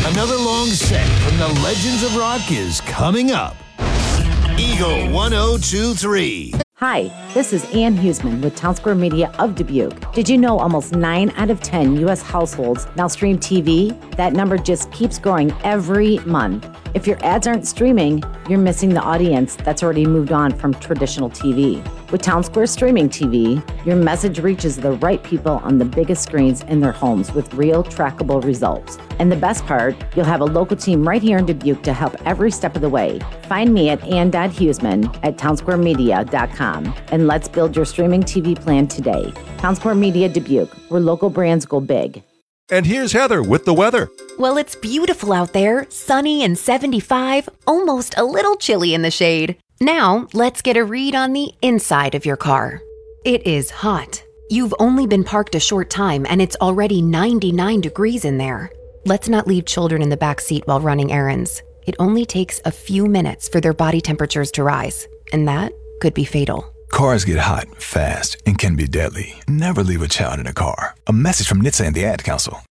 Another long set from the Legends of Rock is coming up. Eagle 1023. Hi, this is Ann Huseman with Town Square Media of Dubuque. Did you know almost 9 out of 10 U.S. households now stream TV? That number just keeps growing every month. If your ads aren't streaming, you're missing the audience that's already moved on from traditional TV. With Town Square Streaming TV, your message reaches the right people on the biggest screens in their homes with real trackable results. And the best part, you'll have a local team right here in Dubuque to help every step of the way. Find me at ann.huseman at townsquaremedia.com and let's build your streaming TV plan today. Town Square Media Dubuque, where local brands go big. And here's Heather with the weather. Well, it's beautiful out there, sunny and 75, almost a little chilly in the shade. Now, let's get a read on the inside of your car. It is hot. You've only been parked a short time and it's already 99 degrees in there. Let's not leave children in the back seat while running errands. It only takes a few minutes for their body temperatures to rise, and that could be fatal. Cars get hot, fast, and can be deadly. Never leave a child in a car. A message from NHTSA and the Ad Council.